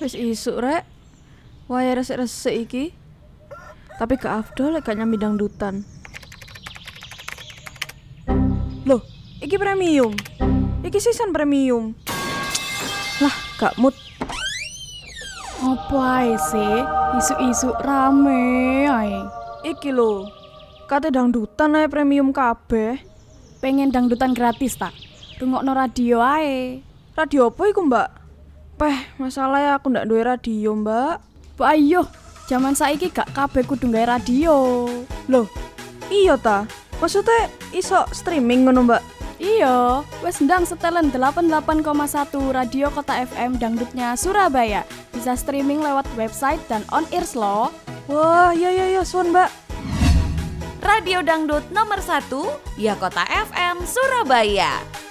Wis isuk rek. Wae resik-resik iki. Tapi gak afdol lek gak nyambi dangdutan. Loh, iki premium. Iki season premium. Lah, gak mood. Apa ae sih? Isu-isu rame ae. Iki lho. Kate dangdutan ae premium kabeh. Pengen dangdutan gratis tak? Rungokno radio ae. Radio apa iku, Mbak? Masalahnya aku ndak duwe radio, Mbak. Mbak ayo, zaman saiki gak kabeh kudu gawe radio. Loh, iya ta? Maksudnya iso streaming ngono, Mbak? Iya, wes ndang setelan 88,1 Radio Kota FM dangdutnya Surabaya. Bisa streaming lewat website dan on-ears loh. Wah, iya, suwun, Mbak. Radio Dangdut nomor 1, ya Kota FM Surabaya.